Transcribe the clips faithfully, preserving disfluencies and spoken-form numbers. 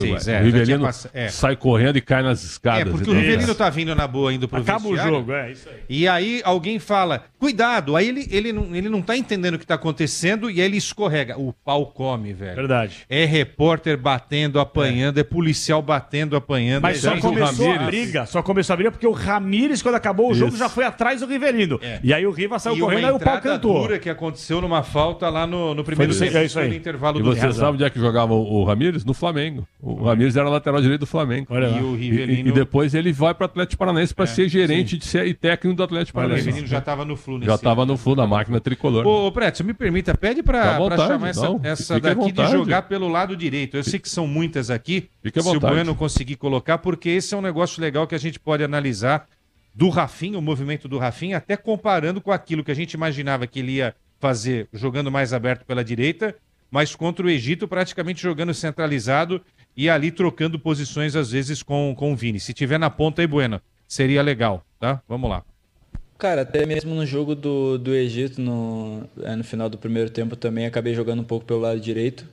Seis, o é, Rivelino pass... é. sai correndo e cai nas escadas. É, porque o Rivelino tá vindo na boa indo pro Acaba vestiário. o jogo, é isso aí. E aí alguém fala, cuidado, aí ele, ele, não, ele não tá entendendo o que tá acontecendo e aí ele escorrega. O pau come, velho. Verdade. É repórter batendo, apanhando, é, é policial batendo, apanhando. Mas é só gente... começou a briga, só começou a briga porque o Ramires, quando acabou o Isso. jogo, já foi atrás do Rivelino. É. E aí o Riva saiu E correndo, uma aí o pau entrada cantou. dura que aconteceu numa falta lá no, no primeiro Foi no- tempo, é isso aí. no intervalo E do você jogo. sabe onde é que jogava o, o Ramires? No Flamengo. O Ramires era lateral direito do Flamengo. Olha lá. E o E, Rivelino... e depois ele vai para o Atlético Paranaense para É, ser gerente de ser, e técnico do Atlético o Paranaense. Rivelino já estava no Flu nesse Já estava ano. no fundo da máquina tricolor. Ô, ô Preto, me permita, pede Fica à pra, pra vontade, chamar essa, não, essa fique à daqui de vontade. jogar pelo lado direito. Eu sei que são muitas aqui, Fique à se o vontade. Bueno conseguir colocar, porque esse é um negócio legal que a gente pode analisar do Rafinha, o movimento do Rafinha, até comparando com aquilo que a gente imaginava que ele ia fazer jogando mais aberto pela direita, mas contra o Egito praticamente jogando centralizado e ali trocando posições às vezes com, com o Vini. Se tiver na ponta aí, Bueno, seria legal, tá? Vamos lá. Cara, até mesmo no jogo do, do Egito, no, é, no final do primeiro tempo, também acabei jogando um pouco pelo lado direito.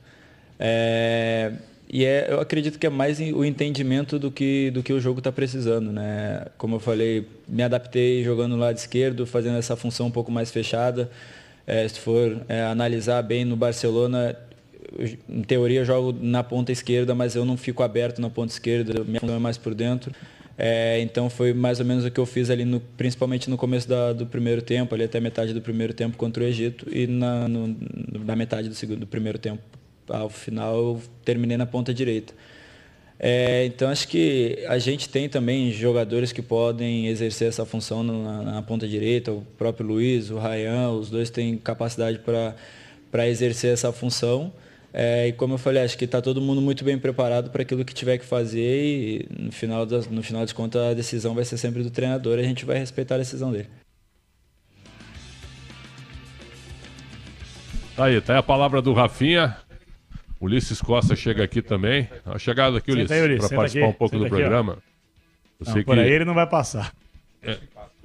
É, e é, eu acredito que é mais o entendimento do que, do que o jogo está precisando, né? Como eu falei, me adaptei jogando no lado esquerdo, fazendo essa função um pouco mais fechada. É, se for é, analisar bem no Barcelona, eu, em teoria eu jogo na ponta esquerda, mas eu não fico aberto na ponta esquerda, minha função é mais por dentro. É, então foi mais ou menos o que eu fiz ali, no, principalmente no começo da, do primeiro tempo, ali até metade do primeiro tempo contra o Egito, e na, no, na metade do, segundo, do primeiro tempo, ao final, eu terminei na ponta direita. É, então acho que a gente tem também jogadores que podem exercer essa função na, na ponta direita, o próprio Luiz, o Ryan, os dois têm capacidade para exercer essa função. É, e como eu falei, acho que está todo mundo muito bem preparado para aquilo que tiver que fazer e no final, das, no final de contas a decisão vai ser sempre do treinador e a gente vai respeitar a decisão dele. Tá aí, tá aí a palavra do Rafinha. Ulisses Costa chega aqui também. A chegada aqui, Ulisses, aí, Ulisses, para senta participar aqui, um pouco senta do aqui, programa. Eu Não, sei por que... aí ele não vai passar. É.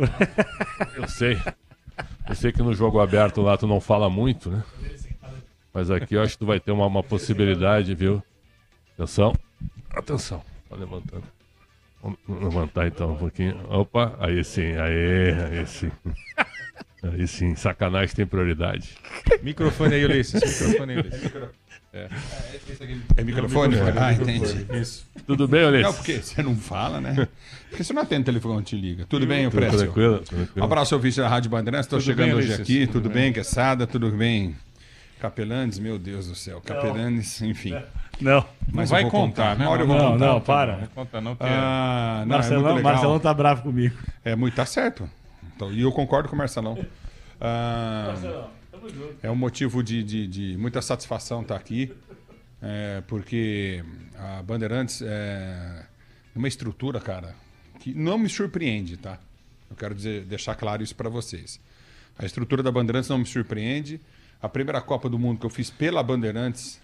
Eu sei. Eu sei que no jogo aberto lá tu não fala muito, né? Mas aqui eu acho que tu vai ter uma, uma possibilidade, viu? Atenção. Atenção. Tá levantando. Vamos levantar então um pouquinho. Opa, aí sim, aí, aí sim. Aí sim, sacanagem tem prioridade. Microfone aí, Ulisses. Microfone aí, Ulisses. É. É microfone? Ah, entendi. Isso. Tudo bem, Ulisses? Não, porque você não fala, né? Porque você não atende o telefone quando te liga. Tudo bem, Tudo Précio? tranquilo, tranquilo. Um abraço ao vice da Rádio Bandeirantes. Estou Tudo chegando bem, hoje Ulisses? aqui. Tudo Tudo, bem? bem, Quesada? Tudo bem? Capelanes? Meu Deus do céu. Capelanes, enfim. Não. Mas vai eu vou contar, né? Uma hora eu vou Não, contar. não, para. Não conta não, que é... Ah, não, Marcelão, é muito legal. Marcelão tá bravo comigo. É muito, tá certo. Então, e eu concordo com o Marcelão. Ah, é um motivo de, de, de muita satisfação estar aqui, é, porque a Bandeirantes é uma estrutura, cara, que não me surpreende, tá? Eu quero dizer, deixar claro isso para vocês. A estrutura da Bandeirantes não me surpreende. A primeira Copa do Mundo que eu fiz pela Bandeirantes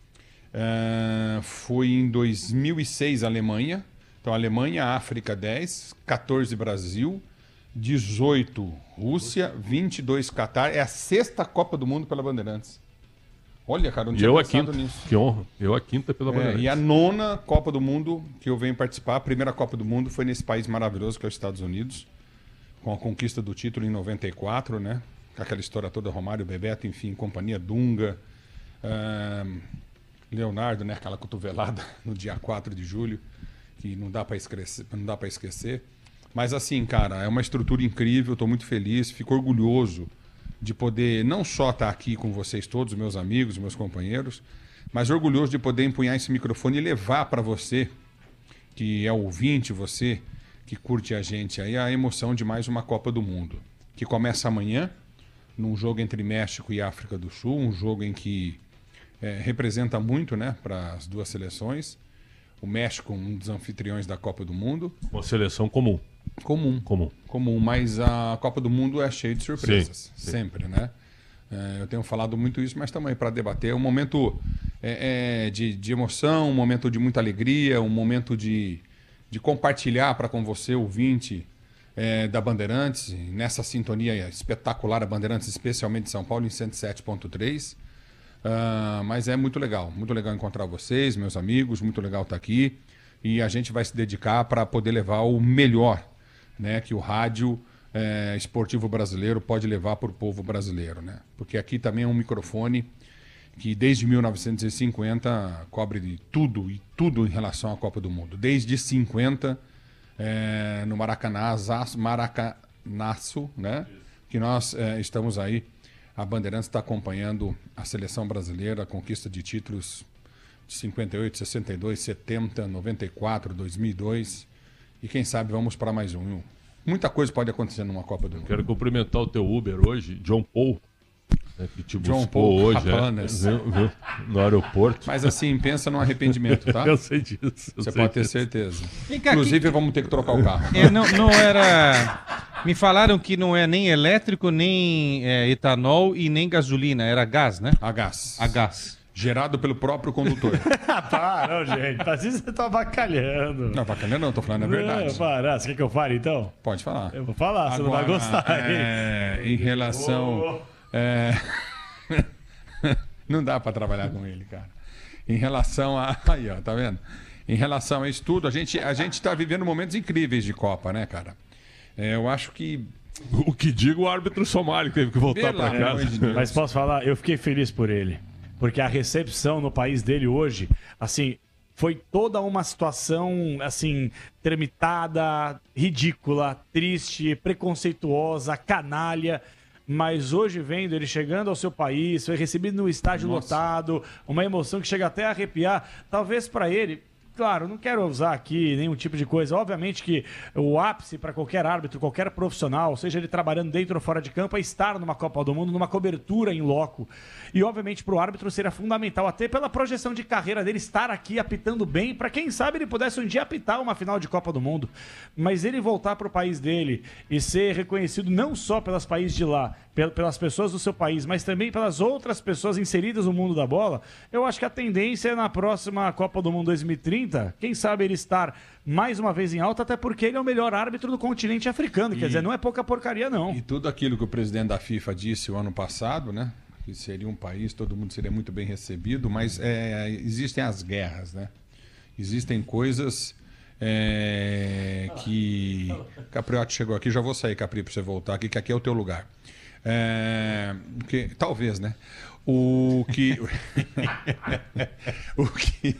é, foi em dois mil e seis, Alemanha. Então, Alemanha, África dez, quatorze Brasil, dezoito Rússia, vinte e dois Catar. É a sexta Copa do Mundo pela Bandeirantes. Olha, cara, eu não E tinha eu a pensado quinta. nisso. Que honra. Eu a quinta pela É, Bandeirantes. e a nona Copa do Mundo que eu venho participar, a primeira Copa do Mundo foi nesse país maravilhoso que é os Estados Unidos, com a conquista do título em noventa e quatro, né? Com aquela história toda, Romário, Bebeto, enfim, companhia Dunga, ahn, Leonardo, né? Aquela cotovelada no dia quatro de julho, que não dá para esquecer, não dá para esquecer. Mas assim, cara, é uma estrutura incrível, estou muito feliz, fico orgulhoso de poder não só estar aqui com vocês todos, meus amigos, meus companheiros, mas orgulhoso de poder empunhar esse microfone e levar para você, que é ouvinte, você que curte a gente aí, a emoção de mais uma Copa do Mundo, que começa amanhã, num jogo entre México e África do Sul, um jogo em que é, representa muito, né, para as duas seleções. O México, um dos anfitriões da Copa do Mundo. Uma seleção comum. Comum. Comum. Comum, mas a Copa do Mundo é cheia de surpresas. Sim, sim. Sempre, né? É, eu tenho falado muito isso, mas também para debater. É um momento é, é, de, de emoção, um momento de muita alegria, um momento de, de compartilhar para com você, ouvinte é, da Bandeirantes, nessa sintonia espetacular, a Bandeirantes, especialmente de São Paulo, em cento e sete ponto três. Uh, mas é muito legal, muito legal encontrar vocês, meus amigos, muito legal estar aqui. E a gente vai se dedicar para poder levar o melhor, né, que o rádio é, esportivo brasileiro pode levar para o povo brasileiro, né? Porque aqui também é um microfone que desde mil novecentos e cinquenta cobre de tudo e tudo em relação à Copa do Mundo. Desde cinquenta, é, no Maracanazo, Maracanaço, né, que nós é, estamos aí. A Bandeirantes está acompanhando a seleção brasileira, a conquista de títulos de cinquenta e oito, sessenta e dois, setenta, noventa e quatro, dois mil e dois. E quem sabe vamos para mais um. Muita coisa pode acontecer numa Copa do Mundo. Quero cumprimentar o teu Uber hoje, John Paul, né, que te John buscou Paul hoje Rapanas. é, viu, viu, no aeroporto. Mas assim, pensa no arrependimento, tá? Eu sei disso. eu Você sei pode ter disso. certeza. Vem cá, Inclusive, que- vamos ter que trocar o carro. É, não, não era. Me falaram que não é nem elétrico, nem é, etanol e nem gasolina, era gás, né? A gás. A gás. Gerado pelo próprio condutor. Ah, para, gente. Assim você tá avacalhando. Não, bacana não, tô falando a Não, verdade. para. Você quer que eu fale, então? Pode falar. Eu vou falar, você não vai gostar. hein? é, em relação... é, não dá para trabalhar com ele, cara. Em relação a... Aí, ó, tá vendo? Em relação a isso tudo, a gente a gente tá vivendo momentos incríveis de Copa, né, cara? É, eu acho que... O que diga o árbitro somali que teve que voltar Pelo para amor casa. de Deus. Mas posso falar, eu fiquei feliz por ele. Porque a recepção no país dele hoje, assim, foi toda uma situação, assim, tramitada, ridícula, triste, preconceituosa, canalha. Mas hoje, vendo ele chegando ao seu país, foi recebido no estádio Nossa. lotado, uma emoção que chega até a arrepiar. Talvez para ele... Claro, não quero usar aqui nenhum tipo de coisa. Obviamente que o ápice para qualquer árbitro, qualquer profissional, seja ele trabalhando dentro ou fora de campo, é estar numa Copa do Mundo, numa cobertura em loco. E, obviamente, para o árbitro seria fundamental, até pela projeção de carreira dele, estar aqui apitando bem, para quem sabe ele pudesse um dia apitar uma final de Copa do Mundo. Mas ele voltar para o país dele e ser reconhecido não só pelos países de lá, pel- pelas pessoas do seu país, mas também pelas outras pessoas inseridas no mundo da bola, eu acho que a tendência é na próxima Copa do Mundo dois mil e trinta, quem sabe ele estar mais uma vez em alta, até porque ele é o melhor árbitro do continente africano. Quer E- dizer, não é pouca porcaria, não. E tudo aquilo que o presidente da FIFA disse o ano passado, né? Que seria um país, todo mundo seria muito bem recebido, mas é, existem as guerras, né? Existem coisas é, que... Capriotti chegou aqui, já vou sair, Capri, para você voltar aqui, que aqui é o teu lugar. É, que, talvez, né? O que... o que...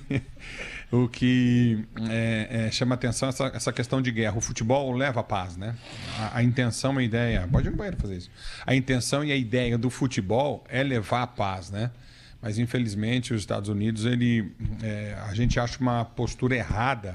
O que é, é, chama atenção é essa, essa questão de guerra. O futebol leva a paz, né? A, a intenção e a ideia... Pode ir no banheiro fazer isso. A intenção e a ideia do futebol é levar a paz, né? Mas, infelizmente, os Estados Unidos, ele, é, a gente acha uma postura errada.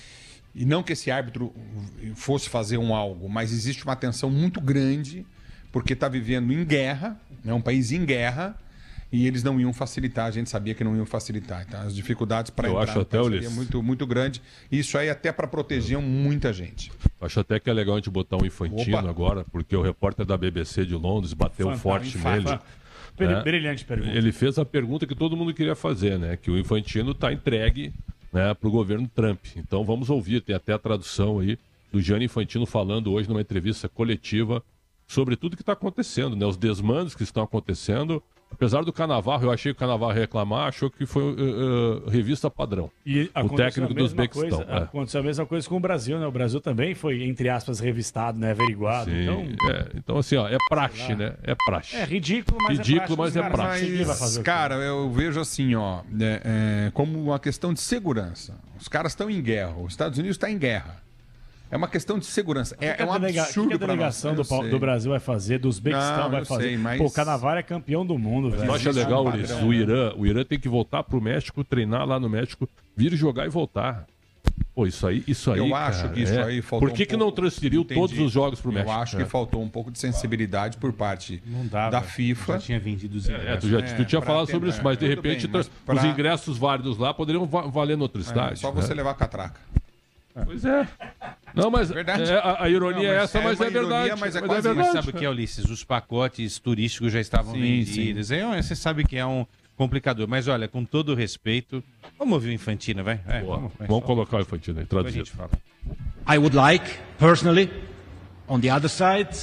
E não que esse árbitro fosse fazer um algo, mas existe uma tensão muito grande, porque está vivendo em guerra, é um país em guerra, e eles não iam facilitar, a gente sabia que não iam facilitar. Então, as dificuldades para Eu entrar acho no até, país Ulisses. seria muito, muito grande. Isso aí até para proteger muita gente. Acho até que é legal a gente botar um Infantino Opa. agora, porque o repórter da B B C de Londres bateu Fantástico, forte fa- nele. fa- Bri- né? Brilhante pergunta. Ele fez a pergunta que todo mundo queria fazer, né? Que o Infantino está entregue, né, para o governo Trump. Então vamos ouvir, tem até a tradução aí do Gianni Infantino falando hoje numa entrevista coletiva sobre tudo que está acontecendo, né? Os desmandos que estão acontecendo. Apesar do Cannavaro, eu achei que o Cannavaro reclamar, achou que foi uh, uh, revista padrão. E O aconteceu técnico a do mesma Uzbequistão, coisa- é. Aconteceu a mesma coisa com o Brasil, né? O Brasil também foi, entre aspas, revistado, né? Averiguado. Sim, Então, é, então assim, ó, é praxe, né? É praxe. é ridículo, mas Ridículo, é prático. mas é Os caras vão prático. seguir, vai fazer o quê? Cara, eu vejo assim, ó, é, é, como uma questão de segurança. Os caras estão em guerra, os Estados Unidos está em guerra. É uma questão de segurança. O que É, que é um a delega- absurdo o que que a para nós. delegação do, Eu Pau- sei. do Brasil vai fazer, do Uzbequistão Não, vai eu fazer? sei, mas- Pô, o Cannavaro é campeão do mundo, velho. Não acha existe legal, um Ulisses? padrão, O né? Irã, o Irã tem que voltar pro México, treinar lá no México, vir jogar e voltar. Pô, isso aí, isso aí. Eu acho cara, que isso é. aí faltou Por que, um que não pouco- transferiu Entendi. todos os jogos pro México? Eu acho É. que faltou um pouco de sensibilidade por parte Não dava. da FIFA. Já tinha vendido os É, ingressos. tu já É, tu tinha pra falado ter- sobre isso, mas de tudo repente bem, mas tra- pra- os ingressos válidos lá poderiam va- valer no outro É, estádio. só né? você levar a catraca. Pois é. Não, mas Verdade. é, a, a ironia Não, é mas essa, é mas uma é verdade. ironia, mas é quase é isso. Mas verdade. sabe o que é, Ulisses? Os pacotes turísticos já estavam Sim, vendidos. Aí, ó, você sabe que é um complicador. Mas olha, com todo o respeito, vamos ouvir o Infantino, vai? É, Boa. vamos, vai, Vamos só- colocar o Infantino aí, depois a traduzido. gente fala. I would like, personally, on the other side,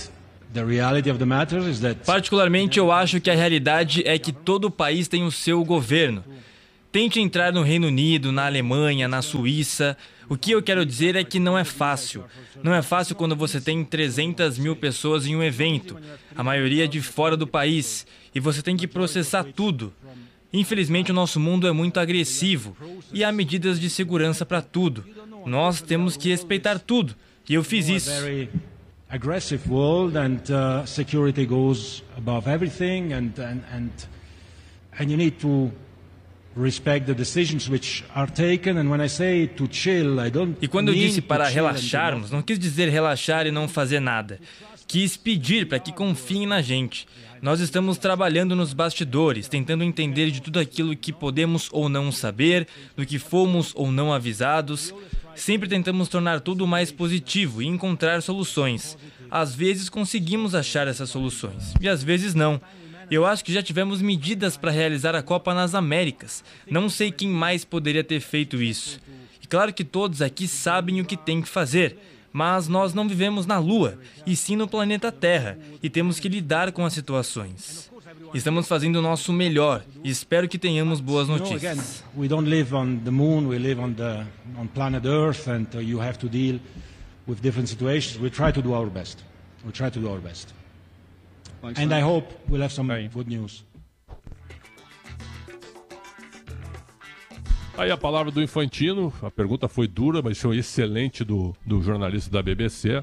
The reality of the matter is that Particularmente, eu acho que a realidade é que todo país tem o seu governo. Tente entrar no Reino Unido, na Alemanha, na Suíça. O que eu quero dizer é que não é fácil. Não é fácil quando você tem trezentas mil pessoas em um evento, a maioria de fora do país, e você tem que processar tudo. Infelizmente, o nosso mundo é muito agressivo e há medidas de segurança para tudo. Nós temos que respeitar tudo, e eu fiz isso. aggressive world and uh, security goes above everything and and and and you need to respect the decisions which are taken. And when I say to chill, I don't E quando eu mean disse to para chill relaxarmos, não quis dizer relaxar e não fazer nada. Quis pedir para que confiem na gente. Nós estamos trabalhando nos bastidores, tentando entender de tudo aquilo que podemos ou não saber, do que fomos ou não avisados. Sempre tentamos tornar tudo mais positivo e encontrar soluções. Às vezes conseguimos achar essas soluções, e às vezes não. Eu acho que já tivemos medidas para realizar a Copa nas Américas. Não sei quem mais poderia ter feito isso. E claro que todos aqui sabem o que tem que fazer, mas nós não vivemos na Lua, e sim no planeta Terra, e temos que lidar com as situações. Estamos fazendo o nosso melhor e espero que tenhamos boas notícias. You know, again, we don't live on the moon, we live on the on planet Earth, and uh, you have to deal with different situations. We try to do our best. We try to do our best. And I hope we'll have some good news. Aí a palavra do Infantino, a pergunta foi dura, mas foi excelente do, do jornalista da B B C.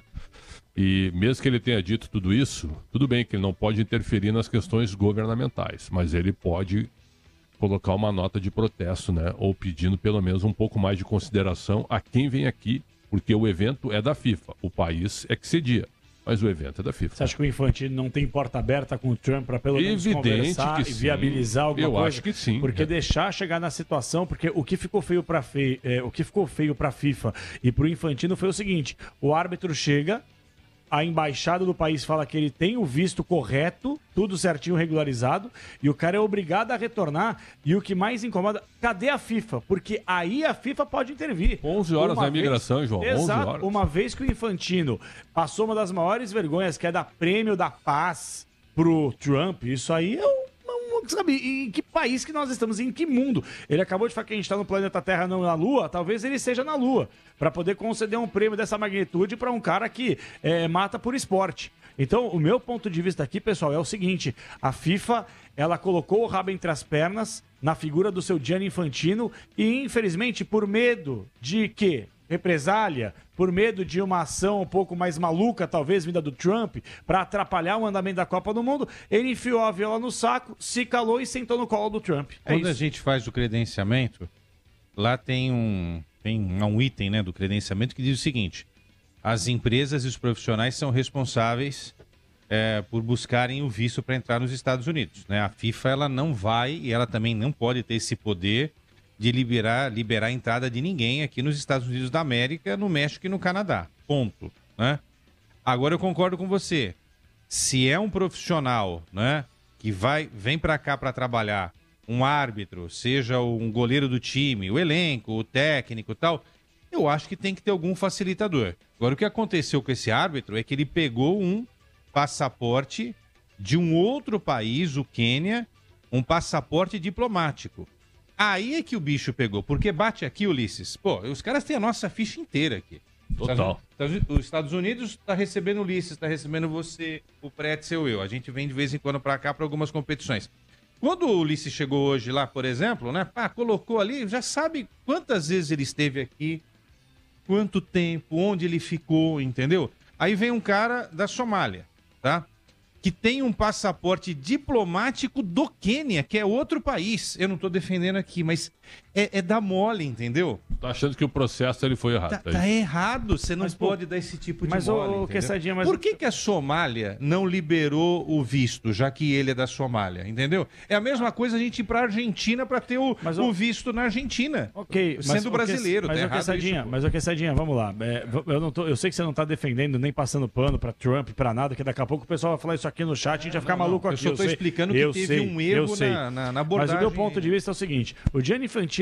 E mesmo que ele tenha dito tudo isso, tudo bem que ele não pode interferir nas questões governamentais, mas ele pode colocar uma nota de protesto, né? Ou pedindo pelo menos um pouco mais de consideração a quem vem aqui, porque o evento é da FIFA, o país é que cedia. Mas o evento é da FIFA. Você acha que o Infantino não tem porta aberta com o Trump para pelo menos Evidente conversar que e sim. viabilizar alguma Eu coisa? acho que sim. Porque é. deixar chegar na situação, porque o que ficou feio para fe... é, o que ficou feio para a FIFA e para o Infantino foi o seguinte: o árbitro chega, a embaixada do país fala que ele tem o visto correto, tudo certinho, regularizado, e o cara é obrigado a retornar. E o que mais incomoda, cadê a FIFA? Porque aí a FIFA pode intervir. onze horas na imigração, vez... João. Exato. onze horas. Uma vez que o Infantino passou uma das maiores vergonhas, que é dar prêmio da paz pro Trump, isso aí é um. Sabe, em que país que nós estamos? Em que mundo? Ele acabou de falar que a gente está no planeta Terra, não na Lua. Talvez ele seja na Lua, para poder conceder um prêmio dessa magnitude para um cara que é, mata por esporte. Então, o meu ponto de vista aqui, pessoal, é o seguinte: a FIFA, ela colocou o rabo entre as pernas na figura do seu Gianni Infantino e, infelizmente, por medo de quê? Represália, por medo de uma ação um pouco mais maluca, talvez vinda do Trump, para atrapalhar o andamento da Copa do Mundo, ele enfiou a viola no saco, se calou e sentou no colo do Trump. É Quando isso. a gente faz o credenciamento, lá tem um, tem um item, né, do credenciamento que diz o seguinte: as empresas e os profissionais são responsáveis é, por buscarem o visto para entrar nos Estados Unidos, né? A FIFA, ela não vai e ela também não pode ter esse poder de liberar, liberar a entrada de ninguém aqui nos Estados Unidos da América, no México e no Canadá. Ponto. Né? Agora eu concordo com você. Se é um profissional, né, que vai, vem para cá para trabalhar, um árbitro, seja um goleiro do time, o elenco, o técnico e tal, eu acho que tem que ter algum facilitador. Agora, o que aconteceu com esse árbitro é que ele pegou um passaporte de um outro país, o Quênia, um passaporte diplomático. Aí é que o bicho pegou, porque bate aqui, Ulisses. Pô, os caras têm a nossa ficha inteira aqui. Total. Os Estados Unidos está recebendo o Ulisses, está recebendo você, o Pretzel, eu. A gente vem de vez em quando para cá para algumas competições. Quando o Ulisses chegou hoje lá, por exemplo, né? Pá, colocou ali, já sabe quantas vezes ele esteve aqui, quanto tempo, onde ele ficou, entendeu? Aí vem um cara da Somália, tá? Que tem um passaporte diplomático do Quênia, que é outro país. Eu não tô defendendo aqui, mas é, é da mole, entendeu? Tá achando que o processo ele foi errado. Tá, tá errado, você não Mas, pode pô, dar esse tipo de mas, mole, ô, entendeu? Quessadinha, mas- Por que, que a Somália não liberou o visto, já que ele é da Somália, entendeu? É a mesma coisa a gente ir pra Argentina pra ter o, Mas, o ô- visto na Argentina. Ok, Sendo o brasileiro, mas tá o errado Quessadinha, isso, pô. mas o Quessadinha, vamos lá. É, v- eu, não tô, eu sei que você não tá defendendo nem passando pano pra Trump, pra nada, que daqui a pouco o pessoal vai falar isso aqui no chat e a gente vai ficar maluco eu aqui. só tô sei. explicando que Eu teve sei, um eu erro sei. na- na- na Mas o meu abordagem. ponto de vista é o seguinte: o Gianni Infantino,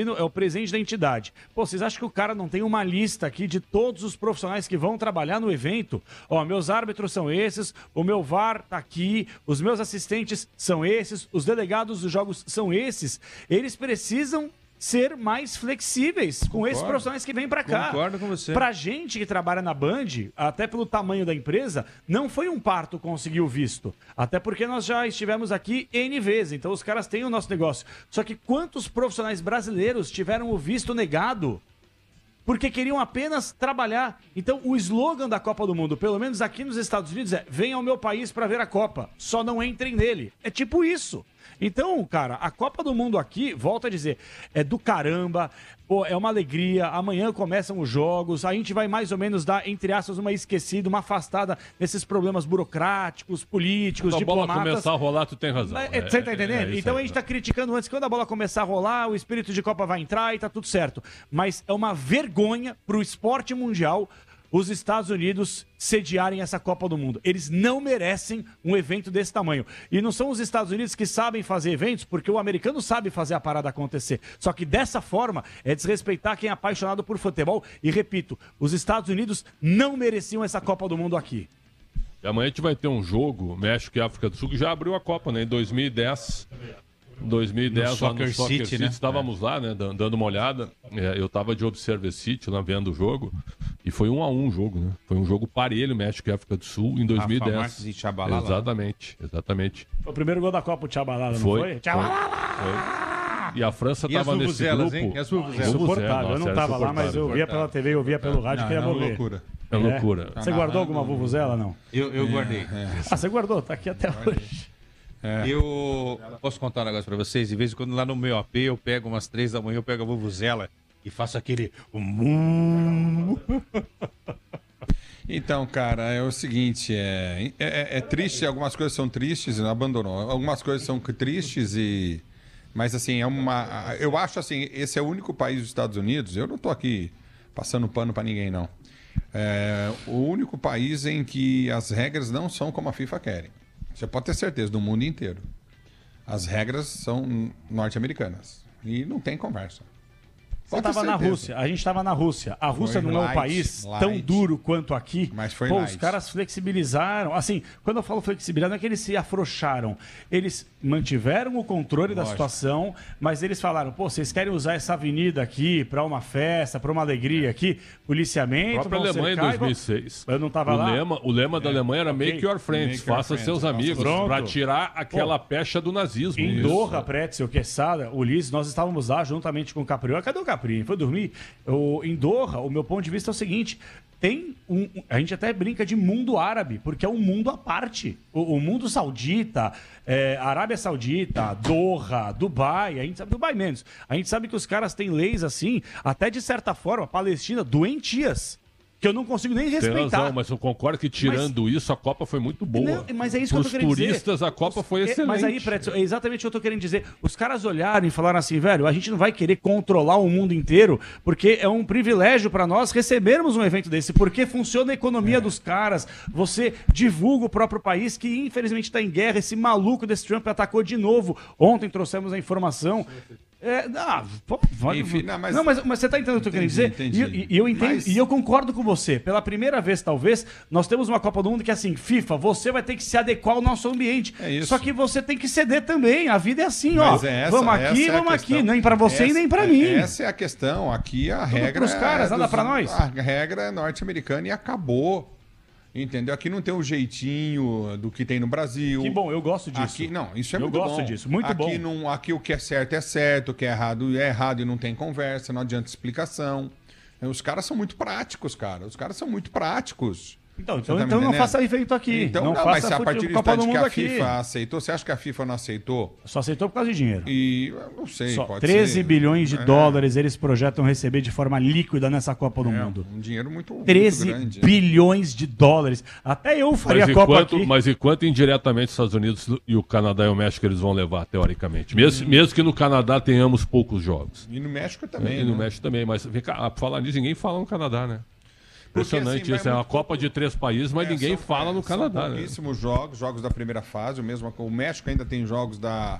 patrocínio é o presente da entidade. Pô, vocês acham que o cara não tem uma lista aqui de todos os profissionais que vão trabalhar no evento? Ó, meus árbitros são esses, o meu V A R tá aqui, os meus assistentes são esses, os delegados dos jogos são esses. Eles precisam ser mais flexíveis com Concordo. esses profissionais que vêm para cá. Concordo com você. Pra gente que trabalha na Band, até pelo tamanho da empresa, não foi um parto conseguir o visto. Até porque nós já estivemos aqui N vezes, então os caras têm o nosso negócio. Só que quantos profissionais brasileiros tiveram o visto negado? Porque queriam apenas trabalhar. Então, o slogan da Copa do Mundo, pelo menos aqui nos Estados Unidos, é: venha ao meu país para ver a Copa, só não entrem nele. É tipo isso. Então, cara, a Copa do Mundo aqui, volto a dizer, é do caramba, pô, é uma alegria. Amanhã começam os jogos, a gente vai mais ou menos dar, entre aspas, uma esquecida, uma afastada nesses problemas burocráticos, políticos, quando diplomatas. a bola começar a rolar, tu tem razão. É, você tá entendendo? É, é então aí, a gente tá criticando antes, quando a bola começar a rolar, o espírito de Copa vai entrar e tá tudo certo. Mas é uma vergonha pro esporte mundial os Estados Unidos sediarem essa Copa do Mundo. Eles não merecem um evento desse tamanho. E não são os Estados Unidos que sabem fazer eventos, porque o americano sabe fazer a parada acontecer. Só que dessa forma é desrespeitar quem é apaixonado por futebol. E repito, os Estados Unidos não mereciam essa Copa do Mundo aqui. E amanhã a gente vai ter um jogo, México e África do Sul, que já abriu a Copa, né? Em dois mil e dez. dois mil e dez, no lá no Soccer Soccer City, City, né? estávamos lá, né, dando uma olhada. É, eu estava de Observer City lá vendo o jogo. E foi um a um o jogo, né? Foi um jogo parelho, México e África do Sul, em dois mil e dez. Rafa Marques e Tchabalala. Exatamente, exatamente. Foi o primeiro gol da Copa, o Tchabalala, não Foi, foi? foi, Tchabalala! foi. E a França E as estava nesse vuvuzelas, grupo. hein? E as vuvuzelas? Insuportável, eu Nossa, não era tava lá, mas eu via pela T V, eu via pelo rádio, Não, queria é uma morrer. loucura. É loucura. Você guardou alguma vuvuzela, não? Eu, eu guardei. Ah, você guardou? Tá aqui até hoje. Eu posso contar um negócio pra vocês? De vez em quando lá no meu A P eu pego umas três da manhã, eu pego a vuvuzela e faço aquele... Então, cara, é o seguinte, é, é, é triste, algumas coisas são tristes, não abandonou. Algumas coisas são tristes e... Mas, assim, é uma... Eu acho, assim, esse é o único país dos Estados Unidos, eu não tô aqui passando pano pra ninguém, não. É o único país em que as regras não são como a FIFA querem. Você pode ter certeza, do mundo inteiro. As regras são norte-americanas. E não tem conversa. Você estava na Rússia, a gente estava na Rússia. A Rússia Foi não é um light, país light. tão duro quanto aqui. Mas foi Pô, light. os caras flexibilizaram. Assim, quando eu falo flexibilizar, não é que eles se afrouxaram. Eles mantiveram o controle da Lógico. situação, mas eles falaram: pô, vocês querem usar essa avenida aqui para uma festa, para uma alegria aqui? Policiamento. A própria vão Alemanha em cercar e dois mil e vão- seis. Eu não estava o lá. Lema, o lema da Alemanha era ok. Make Your Friends, Make your faça friends, seus faça amigos, Pronto. para tirar aquela pecha do nazismo. Em Isso. Doha, Pretzel, Quesada, Ulisses, nós estávamos lá juntamente com o Caprioli. Cadê o Capri? Foi dormir? O, em Doha, o meu ponto de vista é o seguinte: tem um. A gente até brinca de mundo árabe, porque é um mundo à parte. O, o mundo saudita, é, Arábia Saudita, Doha, Dubai, a gente sabe, Dubai menos. A gente sabe que os caras têm leis assim, até de certa forma, Palestina, doentias. Que eu não consigo nem Tem respeitar. razão, mas eu concordo que tirando isso, a Copa foi muito boa. Não, mas é isso que eu tô Pros querendo dizer. turistas, a Copa foi É, excelente. Mas aí, Pretzel, é exatamente o que eu tô querendo dizer. Os caras olharam e falaram assim, velho, a gente não vai querer controlar o mundo inteiro, porque é um privilégio para nós recebermos um evento desse, porque funciona a economia dos caras. Você divulga o próprio país, que infelizmente está em guerra. Esse maluco desse Trump atacou de novo. Ontem trouxemos a informação. É, ah, pô, vai, Enfim, não, mas- não, mas, mas você tá entendendo o que eu quero dizer? Entendi, E, entendi. e- e eu entendo, Mas- e eu concordo com você. Pela primeira vez, talvez, nós temos uma Copa do Mundo que é assim, FIFA, você vai ter que se adequar ao nosso ambiente. É isso. Só que você tem que ceder também. A vida é assim, ó. Mas é essa- vamos essa aqui, é a vamos questão. aqui. Nem pra você e Essa- nem pra é- mim. Essa é a questão. Aqui a regra. pros caras, é nada pra nós. A regra é norte-americana e acabou. Entendeu? Aqui não tem o jeitinho do que tem no Brasil. Que bom, eu gosto disso. Aqui, não, isso é Eu muito bom. gosto disso, muito aqui bom. Não, aqui o que é certo é certo, o que é errado é errado e não tem conversa, não adianta explicação. Os caras são muito práticos, cara. Os caras são muito práticos. Então, Você então, tá me então não entendendo? faça evento aqui. Então, não, não, faça mas se a fute- partir do Copa do instante que Mundo a aqui. FIFA aceitou, você acha que a FIFA não aceitou? Só aceitou por causa de dinheiro. E eu não sei, Só pode treze ser. bilhões de É, dólares eles projetam receber de forma líquida nessa Copa do é, Mundo. um dinheiro muito, muito treze grande. bilhões de dólares. Até eu faria Mas a e, Copa quanto, aqui. mas e quanto indiretamente os Estados Unidos e o Canadá e o México eles vão levar, teoricamente? Mesmo, mesmo que no Canadá tenhamos poucos jogos. E no México também. e no né? México também. Mas vem cá, falar nisso, ninguém fala no Canadá, né? Impressionante Porque, assim, isso. É vai uma muito Copa de três países, mas É, ninguém são- fala é, no são Canadá, né? pouquíssimos jogos, jogos da primeira fase. O, mesmo, o México ainda tem jogos da,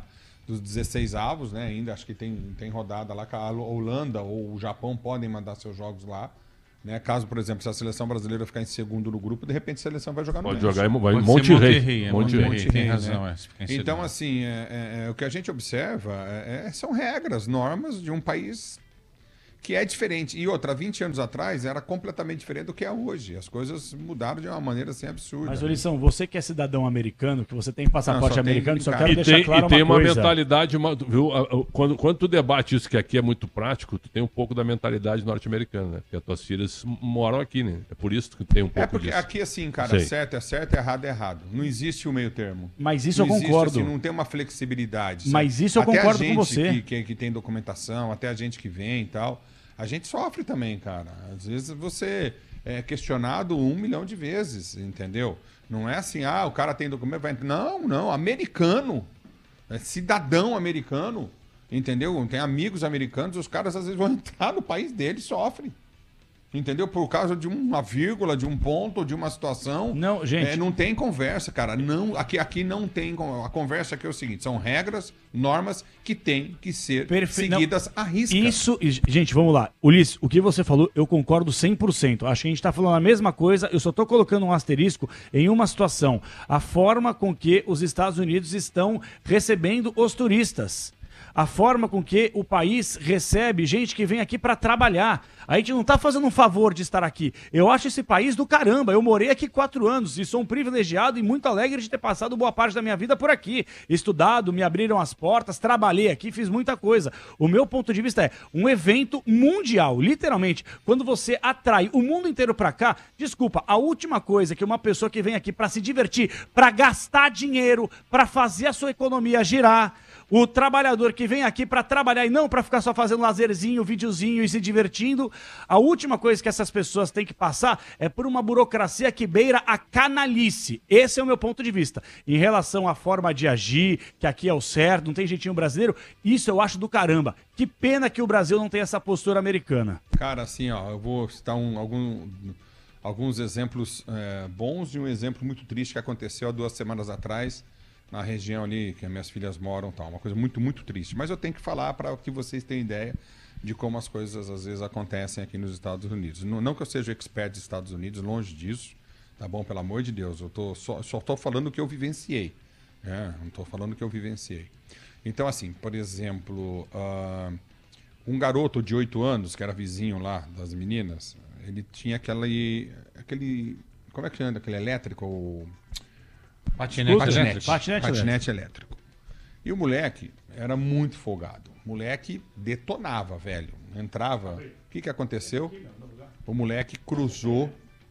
dos dezesseis avos, né? Ainda acho que tem, tem rodada lá que a Holanda ou o Japão podem mandar seus jogos lá. Né? Caso, por exemplo, se a seleção brasileira ficar em segundo no grupo, de repente a seleção vai jogar no Pode México. jogar em vai Pode Monte ser Rei. Monterrey, é Monte Monterrey, Rei. tem razão. né? É, se ficar em Então, segundo. assim, é, é, é, o que a gente observa é, é, são regras, normas de um país que é diferente. E outra, vinte anos atrás era completamente diferente do que é hoje. As coisas mudaram de uma maneira assim absurda. Mas, né? Ulisson, você que é cidadão americano, que você tem passaporte Não, só tem americano, só brincar. quero E deixar tem, claro e tem uma uma coisa. mentalidade, uma- viu? A- a- Quando, quando tu debate isso, que aqui é muito prático, tu tem um pouco da mentalidade norte-americana, né? Porque as tuas filhas m- moram aqui, né? É por isso que tem um pouco É porque disso. aqui, assim, cara, Sei. certo é certo, errado é errado. Não existe o meio termo. Mas isso não eu existe, concordo. assim, não tem uma flexibilidade. sabe? Mas isso eu Até a concordo com gente você. Que, que, que tem documentação, até a gente que vem e tal, a gente sofre também, cara. Às vezes você é questionado um milhão de vezes, entendeu? Não é assim, ah, o cara tem documento, vai... Não, não, americano, é cidadão americano, entendeu? Tem amigos americanos, os caras às vezes vão entrar no país deles e sofrem. Entendeu? Por causa de uma vírgula, de um ponto, de uma situação. Não, gente. É, não tem conversa, cara. Não, aqui, aqui não tem. con- A conversa aqui é o seguinte: são regras, normas que têm que ser Perfe- seguidas à risca. Isso, e, gente, vamos lá. Ulisses, o que você falou, eu concordo cem por cento. Acho que a gente está falando a mesma coisa, eu só estou colocando um asterisco em uma situação. A forma com que os Estados Unidos estão recebendo os turistas. A forma com que o país recebe gente que vem aqui para trabalhar. A gente não está fazendo um favor de estar aqui. Eu acho esse país do caramba. Eu morei aqui quatro anos e sou um privilegiado e muito alegre de ter passado boa parte da minha vida por aqui. Estudado, me abriram as portas, trabalhei aqui, fiz muita coisa. O meu ponto de vista é um evento mundial, literalmente. Quando você atrai o mundo inteiro para cá, desculpa, a última coisa que uma pessoa que vem aqui para se divertir, para gastar dinheiro, para fazer a sua economia girar, o trabalhador que vem aqui para trabalhar e não para ficar só fazendo lazerzinho, videozinho e se divertindo, a última coisa que essas pessoas têm que passar é por uma burocracia que beira a canalice. Esse é o meu ponto de vista. Em relação à forma de agir, que aqui é o certo, não tem jeitinho brasileiro, isso eu acho do caramba. Que pena que o Brasil não tem essa postura americana. Cara, assim, ó, eu vou citar um, algum, alguns exemplos é, bons e um exemplo muito triste que aconteceu há duas semanas atrás, na região ali que as minhas filhas moram, tal, uma coisa muito, muito triste. Mas eu tenho que falar para que vocês tenham ideia de como as coisas às vezes acontecem aqui nos Estados Unidos. Não, não que eu seja expert dos Estados Unidos, longe disso, tá bom? Pelo amor de Deus, eu tô, só estou falando o que eu vivenciei, né? Não estou falando o que eu vivenciei. Então, assim, por exemplo, uh, um garoto de oito anos, que era vizinho lá das meninas, ele tinha aquele, aquele como é que chama? Aquele elétrico... Ou... Patinete, Patinete, elétrico. patinete, Patinete elétrico. E o moleque era muito folgado. O moleque detonava, velho. Entrava. O que, que aconteceu? O moleque cruzou,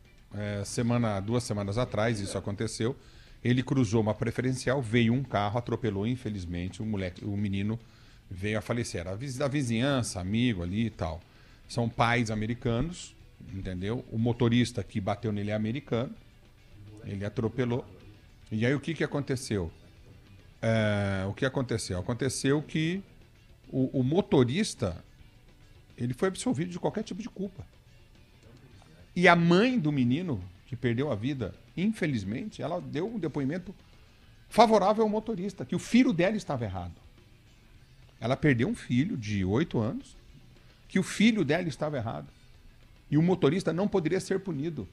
é, semana, duas semanas atrás, isso aconteceu. Ele cruzou uma preferencial, veio um carro, atropelou, infelizmente. O moleque, o menino veio a falecer. Era da vizinhança, amigo ali e tal. São pais americanos, entendeu? O motorista que bateu nele é americano. Ele atropelou. E aí o que, que aconteceu? É, o que aconteceu? Aconteceu que o, o motorista ele foi absolvido de qualquer tipo de culpa. E a mãe do menino que perdeu a vida, infelizmente, ela deu um depoimento favorável ao motorista, que o filho dela estava errado. Ela perdeu um filho de oito anos, que o filho dela estava errado. E o motorista não poderia ser punido.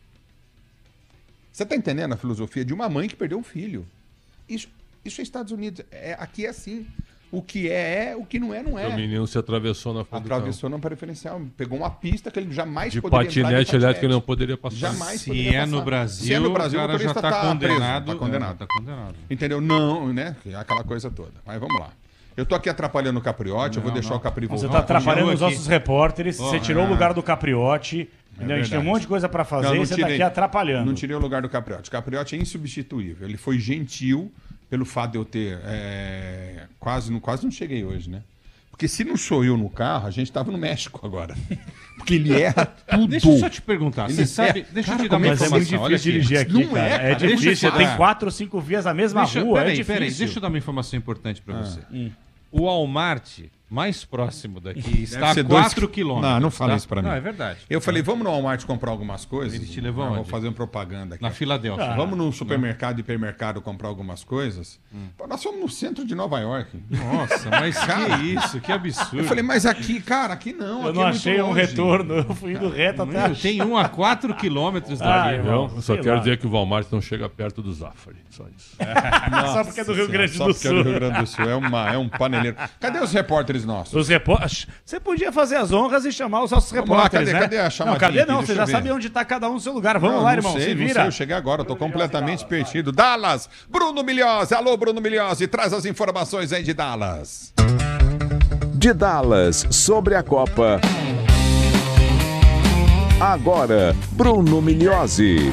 Você está entendendo a filosofia de uma mãe que perdeu um filho? Isso, isso é Estados Unidos. É, aqui é assim. O que é, é. O que não é, não é. O menino se atravessou na frente Atravessou na preferencial. Pegou uma pista que ele jamais de poderia entrar patinete elétrico, ele não poderia passar. Jamais Se poderia é no passar. Brasil, Se é no Brasil, o cara já motorista está tá condenado. preso, tá condenado. É, tá condenado. Entendeu? Não, né? Aquela coisa toda. Mas vamos lá. Eu tô aqui atrapalhando o Capriotti, eu vou Não, deixar não. o Capri Você voltar. está atrapalhando os aqui. nossos repórteres, você Porra, tirou é. o lugar do Capriotti, entendeu? A gente tem um verdade. monte de coisa para fazer Não, não e você está tirei- aqui atrapalhando. Não tirei o lugar do Capriotti. O Capriotti é insubstituível. Ele foi gentil pelo fato de eu ter... é, quase, não, quase não cheguei hoje, né? Porque se não sou eu no carro, a gente tava no México agora. Porque ele erra tudo. Deixa eu só te perguntar. Ele Você sabe. é- Deixa Cara, eu te dar uma como é Mas é muito informação. Olha difícil aqui. dirigir aqui, Não cara. é, É, cara. difícil. Deixa eu Você falar. tem quatro ou cinco vias na mesma Deixa, rua. peraí, é difícil. peraí, deixa eu dar uma informação importante Ah. para você. O Walmart mais próximo daqui. Está Deve a ser dois quatro qui- quilômetros. Não, não fala tá? isso pra mim. Não, é verdade. Eu falei, vamos no Walmart comprar algumas coisas. Ele te levou Ah, Vou onde? fazer uma propaganda aqui. Na Filadélfia. Ah. Vamos no supermercado, hipermercado comprar algumas coisas. Pô, nós fomos no centro de Nova York. Nossa, mas que isso, que absurdo. Eu falei, mas aqui, cara, aqui não. Eu aqui não é muito achei um longe. retorno, eu fui indo reto até a... Tem um a quatro quilômetros Ah, dali. irmão. Eu só sei quero lá. dizer que o Walmart não chega perto do Zafari. Só isso. Só porque é do Rio Grande Só do porque é do Sul. Rio Grande do Sul. É, uma, é um paneleiro. Cadê os repórteres nossos? Os repórteres. Você podia fazer as honras e chamar os nossos Vamos lá, repórteres, cadê- né? cadê a não, chamadinha cadê aqui? não? Deixa Você eu já ver. sabe onde tá cada um no seu lugar. Vamos Não, lá, não irmão. sei, Se não vira. sei, eu cheguei agora, eu tô completamente perdido. Dallas, Bruno Milhose. Alô, Bruno Milhose, traz as informações aí de Dallas. De Dallas, sobre a Copa. Agora, Bruno Milhose.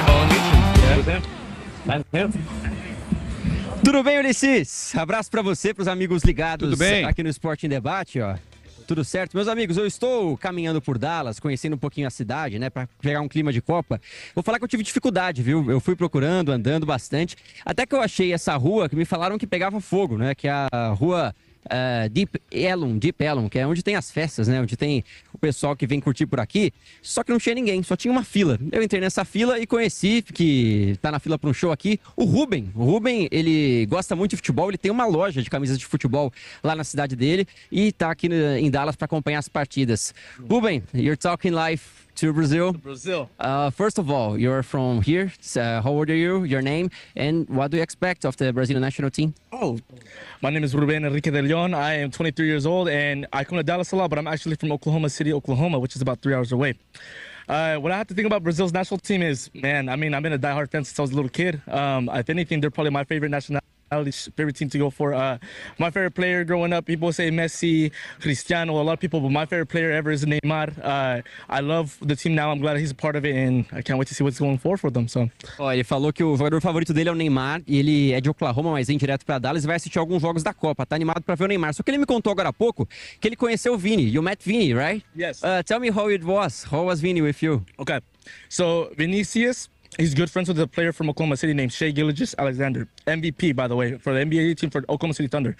Tudo bem, Ulisses? Abraço pra você, pros amigos ligados Tudo bem? aqui no Esporte em Debate, ó. Tudo certo? Meus amigos, eu estou caminhando por Dallas, conhecendo um pouquinho a cidade, né, para pegar um clima de Copa. Vou falar que eu tive dificuldade, viu? Eu fui procurando, andando bastante, até que eu achei essa rua que me falaram que pegava fogo, né, que é a rua Uh, Deep Ellum, Deep Ellum, que é onde tem as festas, né? Onde tem o pessoal que vem curtir por aqui. Só que não tinha ninguém, só tinha uma fila. Eu entrei nessa fila e conheci, que tá na fila para um show aqui, o Ruben. O Ruben, ele gosta muito de futebol, ele tem uma loja de camisas de futebol lá na cidade dele e tá aqui em Dallas para acompanhar as partidas. Ruben, you're talking live to Brazil. Brazil. Uh, first of all, you're from here. Uh, how old are you? Your name? And what do you expect of the Brazilian national team? Oh, my name is Ruben Enrique de Leon. I am twenty-three years old, and I come to Dallas a lot, but I'm actually from Oklahoma City, Oklahoma, which is about three hours away. Uh, what I have to think about Brazil's national team is, man, I mean, I've been a diehard fan since I was a little kid. Um, if anything, they're probably my favorite nationality, favorite team to go for. Uh, my favorite player growing up, people say Messi, Cristiano, a lot of people, but my favorite player ever is Neymar. Uh, I love the team now. I'm glad he's a part of it, and I can't wait to see what's going forward for them. So. Ó, ele falou que o jogador favorito dele é o Neymar, e ele é de Oklahoma, mas vem direto pra Dallas e vai assistir alguns jogos da Copa. Tá animado pra ver o Neymar. Só que ele me contou agora há pouco que ele conheceu o Vini. You met Vini, right? Yes. Uh, tell me how it was. How was Vini with you? Okay, so Vinicius, he's good friends with a player from Oklahoma City named Shea Gilgeous-Alexander, M V P, by the way, for the N B A team for Oklahoma City Thunder.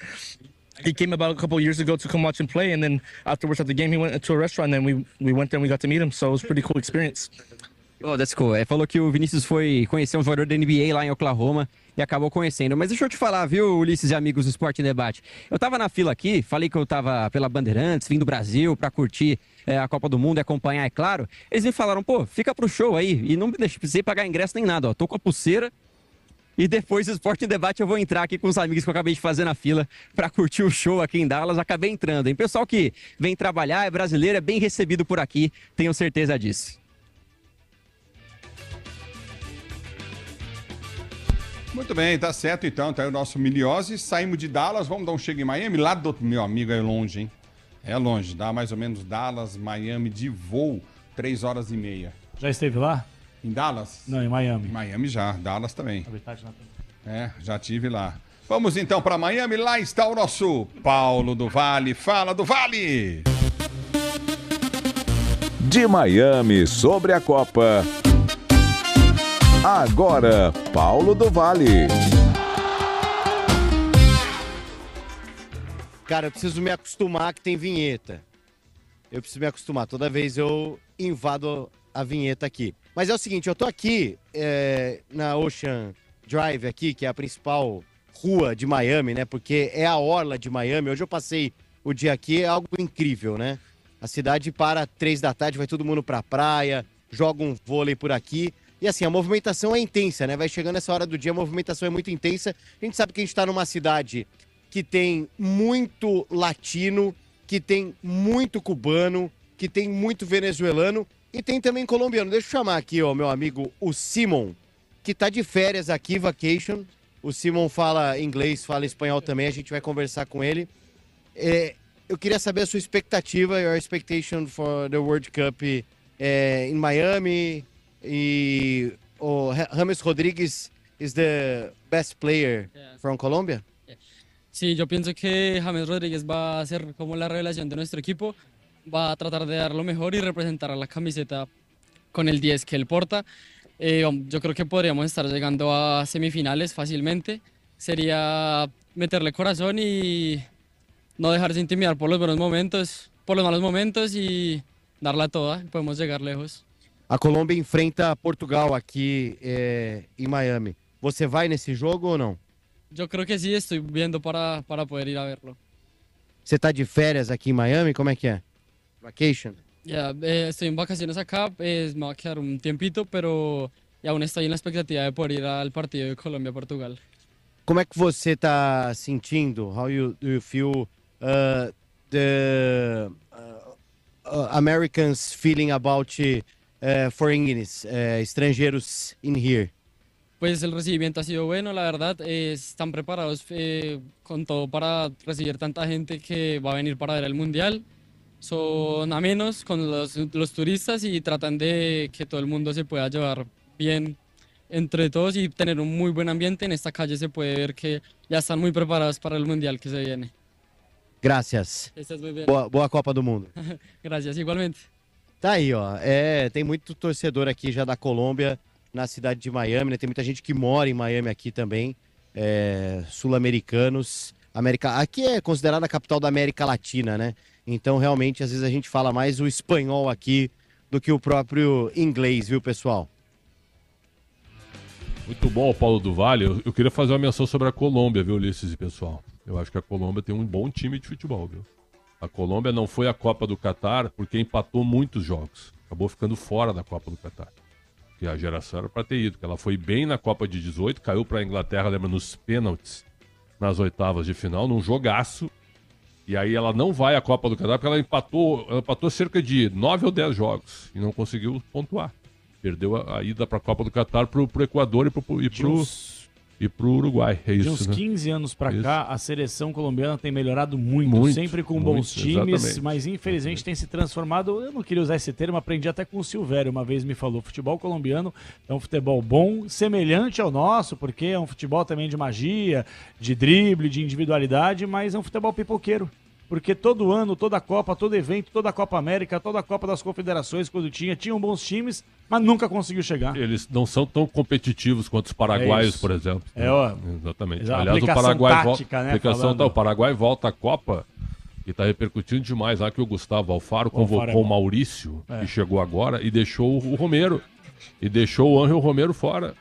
He came about a couple of years ago to come watch him play, and then afterwards at the game, he went to a restaurant, and we we went there and we got to meet him, so it was a pretty cool experience. Oh, that's cool. Ele falou que o Vinícius foi conhecer um jogador da N B A lá em Oklahoma e acabou conhecendo. Mas deixa eu te falar, viu, Ulisses e amigos do Esporte em Debate. Eu tava na fila aqui, falei que eu tava pela Bandeirantes, vim do Brasil pra curtir é, a Copa do Mundo e acompanhar, é claro. Eles me falaram, pô, fica pro show aí. E não me deixe, precisei pagar ingresso nem nada, ó. Tô com a pulseira. E depois do Esporte em Debate eu vou entrar aqui com os amigos que eu acabei de fazer na fila para curtir o show aqui em Dallas. Acabei entrando, hein? Pessoal que vem trabalhar, é brasileiro, é bem recebido por aqui, tenho certeza disso. Muito bem, tá certo então. Tá aí o nosso Milhose. Saímos de Dallas, vamos dar um chega em Miami. Lá do meu amigo é longe, hein? É longe, dá mais ou menos Dallas, Miami de voo, três horas e meia. Já esteve lá? Em Dallas? Não, em Miami. Miami já, Dallas também. Habitat na- É, já tive lá. Vamos então para Miami, lá está o nosso Paulo do Vale. Fala do Vale! De Miami, sobre a Copa. Agora, Paulo do Vale. Cara, eu preciso me acostumar que tem vinheta. Eu preciso me acostumar. Toda vez eu invado a vinheta aqui. Mas é o seguinte, eu tô aqui é, na Ocean Drive aqui, que é a principal rua de Miami, né? Porque é a orla de Miami. Hoje eu passei o dia aqui, é algo incrível, né? A cidade para três da tarde, vai todo mundo pra praia, joga um vôlei por aqui. E assim, a movimentação é intensa, né? Vai chegando essa hora do dia, a movimentação é muito intensa. A gente sabe que a gente tá numa cidade que tem muito latino, que tem muito cubano, que tem muito venezuelano e tem também colombiano. Deixa eu chamar aqui, ó, meu amigo, o Simon, que tá de férias aqui, vacation. O Simon fala inglês, fala espanhol também, a gente vai conversar com ele. É, eu queria saber a sua expectativa, your expectation for the World Cup é, em Miami. E o James Rodríguez is the best player Yeah. from Colombia? Sí, yo pienso que James Rodríguez va a ser como la revelación de nuestro equipo, va a tratar de dar lo mejor y representar a la camiseta con el diez que él porta. Eh, yo creo que podríamos estar llegando a semifinales fácilmente. Sería meterle corazón y, no dejarse intimidar por los buenos momentos, por los malos momentos y darla toda, podemos llegar lejos. A Colômbia enfrenta Portugal aqui é, em Miami. Você vai nesse jogo ou não? Yo creo que sí, estoy viendo para, para poder ir a verlo. Você tá de férias aqui em Miami? Como é que é? Vacation? Ya, eh, estoy en vacaciones acá, eh, me va a quedar un tiempito, pero y aún estoy en la expectativa de poder ir al partido de Colombia-Portugal. Como é que você tá sentindo? How you, do you feel uh, the uh, uh, Americans feeling about uh, foreigners, uh, estrangeiros in here? Pues el recibimiento ha sido bueno, la verdad, eh, están preparados eh, con todo para recibir tanta gente que va a venir para ver el Mundial. Son amenos con los, los turistas y tratan de que todo el mundo se pueda llevar bien entre todos y tener un muy buen ambiente. En esta calle se puede ver que ya están muy preparados para el Mundial que se viene. Gracias. Estás muy bien. Boa, boa Copa do Mundo. Gracias, igualmente. Tá aí, ó. É, tem muito torcedor aqui já da Colômbia, na cidade de Miami, né? Tem muita gente que mora em Miami aqui também, é, sul-americanos. América... Aqui é considerada a capital da América Latina, né? Então, realmente, às vezes a gente fala mais o espanhol aqui do que o próprio inglês, viu, pessoal? Muito bom, Paulo do Vale. Eu, eu queria fazer uma menção sobre a Colômbia, viu, Ulisses e pessoal? Eu acho que a Colômbia tem um bom time de futebol, viu? A Colômbia não foi à Copa do Catar porque empatou muitos jogos. Acabou ficando fora da Copa do Catar. Que a geração era para ter ido, que ela foi bem na Copa de dezoito, caiu para a Inglaterra, lembra, nos pênaltis, nas oitavas de final, num jogaço, e aí ela não vai à Copa do Catar porque ela empatou, ela empatou cerca de nove ou dez jogos e não conseguiu pontuar. Perdeu a, a ida para a Copa do Catar pro, pro Equador e pro, e pro, uns, e pro Uruguai, é isso, de uns né? quinze anos para Isso. cá, a seleção colombiana tem melhorado muito, Muito, sempre com muito, bons times, exatamente. mas infelizmente tem se transformado, eu não queria usar esse termo, aprendi até com o Silvério, uma vez me falou, futebol colombiano é um futebol bom, semelhante ao nosso, porque é um futebol também de magia, de drible, de individualidade, mas é um futebol pipoqueiro. Porque todo ano, toda Copa, todo evento, toda a Copa América, toda a Copa das Confederações, quando tinha, tinham bons times, mas nunca conseguiu chegar. Eles não são tão competitivos quanto os paraguaios, É por exemplo. É, ó. Exatamente. Exa- Aliás, o aplicação Paraguai tática, volta. né, Aplicação, falando. tá, o Paraguai volta à Copa e está repercutindo demais lá que o Gustavo Alfaro O Alfaro convocou é bom. o Maurício, É. que chegou agora, e deixou o Romero. E deixou o Ángel Romero fora.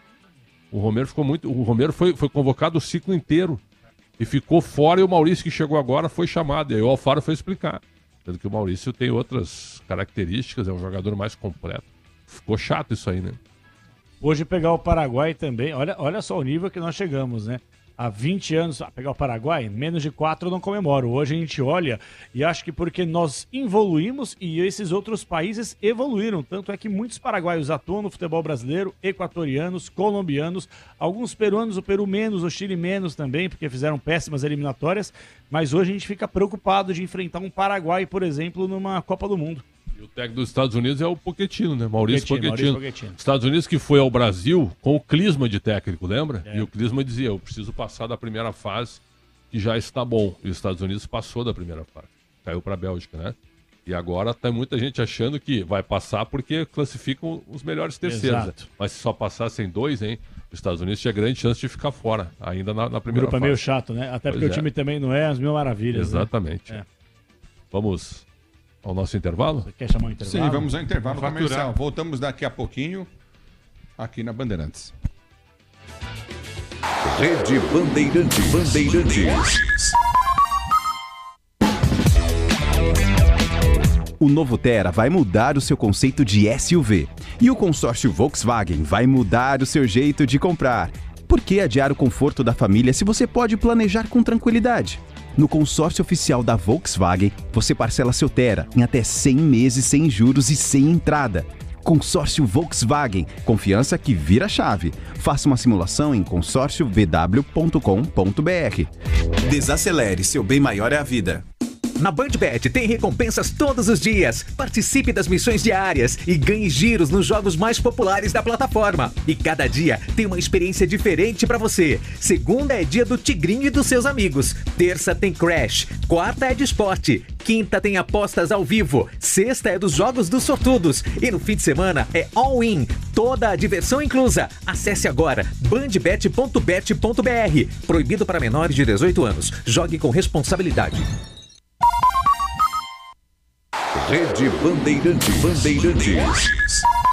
O Romero ficou muito. O Romero foi, foi convocado o ciclo inteiro. E ficou fora, e o Maurício, que chegou agora, foi chamado. E aí o Alfaro foi explicar. Sendo que o Maurício tem outras características, é um jogador mais completo. Ficou chato isso aí, né? Hoje pegar o Paraguai também, olha, olha só o nível que nós chegamos, né? Há vinte anos, ah, pegar o Paraguai, menos de quatro eu não comemoro. Hoje a gente olha e acho que porque nós evoluímos e esses outros países evoluíram. Tanto é que muitos paraguaios atuam no futebol brasileiro, equatorianos, colombianos, alguns peruanos, o Peru menos, o Chile menos também, porque fizeram péssimas eliminatórias. Mas hoje a gente fica preocupado de enfrentar um Paraguai, por exemplo, numa Copa do Mundo. E o técnico dos Estados Unidos é o Pochettino, né? Maurício Pochettino, Pochettino. Maurício Pochettino. Estados Unidos que foi ao Brasil com o Klinsmann de técnico, lembra? É. E o Klinsmann dizia, eu preciso passar da primeira fase, que já está bom. E os Estados Unidos passou da primeira fase. Caiu para a Bélgica, né? E agora tem muita gente achando que vai passar porque classificam os melhores terceiros. Exato. Né? Mas se só passassem dois, hein? Os Estados Unidos tinha grande chance de ficar fora, ainda na, na O primeira grupo é fase. meio chato, né? Até porque Pois o time é. também não é as mil maravilhas. Exatamente. Né? É. Vamos ao nosso intervalo? Você quer chamar o intervalo? Sim, vamos ao intervalo Vamos comercial. faturar. Voltamos daqui a pouquinho aqui na Bandeirantes. Rede Bandeirantes. Bandeirantes. O novo Tera vai mudar o seu conceito de S U V. E o consórcio Volkswagen vai mudar o seu jeito de comprar. Por que adiar o conforto da família se você pode planejar com tranquilidade? No consórcio oficial da Volkswagen, você parcela seu Tera em até cem meses sem juros e sem entrada. Consórcio Volkswagen, confiança que vira chave. Faça uma simulação em consórcio v w ponto com ponto b r. Desacelere, seu bem maior é a vida. Na BandBet tem recompensas todos os dias. Participe das missões diárias e ganhe giros nos jogos mais populares da plataforma. E cada dia tem uma experiência diferente pra você. Segunda é dia do Tigrinho e dos seus amigos. Terça tem Crash. Quarta é de esporte. Quinta tem apostas ao vivo. Sexta é dos jogos dos sortudos. E no fim de semana é all-in. Toda a diversão inclusa. Acesse agora bandbet ponto bet ponto b r. Proibido para menores de dezoito anos. Jogue com responsabilidade. Rede Bandeirantes. Bandeirantes.